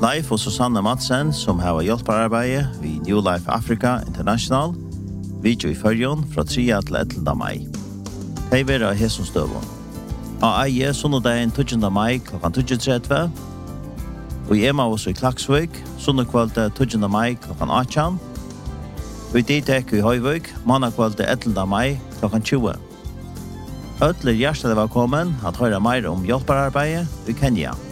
Leif og Susanne Madsen, som har hjelperarbeidet ved New Life Africa International, video i Førjon fra 3. til 11. mai. De vil ha hesson støvån. Av eie sunnedagen 20. mai kl. 20.30, og i Emmaus i Klaksvik, sunnekvalde 20. mai kl. 18, og i Ditek i Høyvik, mannakvalde 11. mai kl. 20. Øtler hjertelig velkommen at høre mer om hjelperarbeidet i Kenya.